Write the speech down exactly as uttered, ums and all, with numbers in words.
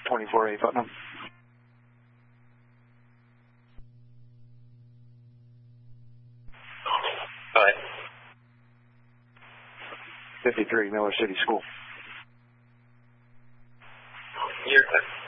twenty-four A Putnam. Go ahead. fifty-three, Miller City School. You're good.